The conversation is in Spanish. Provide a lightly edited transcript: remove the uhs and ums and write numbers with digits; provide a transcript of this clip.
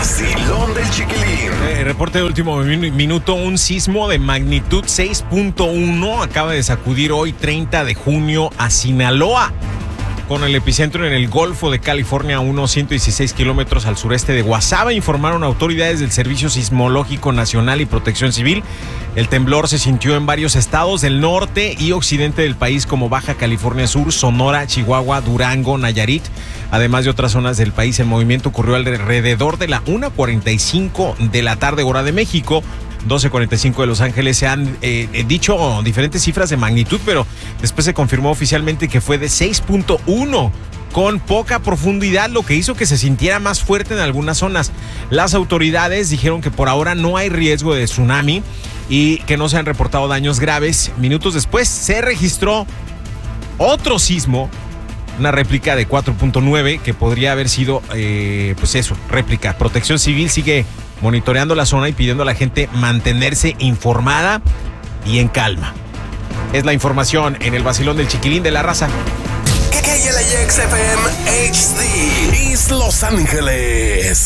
vacilón del Chiquilín. Reporte de último minuto, un sismo de magnitud 6.1 acaba de sacudir hoy 30 de junio a Sinaloa, con el epicentro en el Golfo de California, a unos 116 kilómetros al sureste de Guasave, informaron autoridades del Servicio Sismológico Nacional y Protección Civil. El temblor se sintió en varios estados del norte y occidente del país, como Baja California Sur, Sonora, Chihuahua, Durango, Nayarit, además de otras zonas del país. El movimiento ocurrió alrededor de la 1:45 de la tarde, hora de México, 12:45 de Los Ángeles. Se han dicho diferentes cifras de magnitud, pero después se confirmó oficialmente que fue de 6.1 con poca profundidad, lo que hizo que se sintiera más fuerte en algunas zonas. Las autoridades dijeron que por ahora no hay riesgo de tsunami y que no se han reportado daños graves. Minutos después se registró otro sismo, una réplica de 4.9 que podría haber sido, réplica. Protección Civil sigue monitoreando la zona y pidiendo a la gente mantenerse informada y en calma. Es la información en el vacilón del Chiquilín de la Raza. KLIX FM HD, East Los Ángeles.